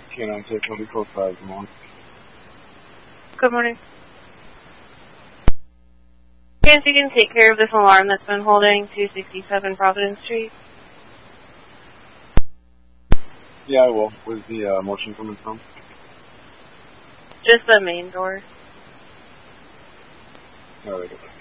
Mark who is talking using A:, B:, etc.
A: K9 take 145, good morning.
B: Good morning. Yes, you can take care of this alarm that's been holding 267 Providence Street.
A: Yeah, I will. Where's the motion coming from?
B: Just the main door.
A: Alright.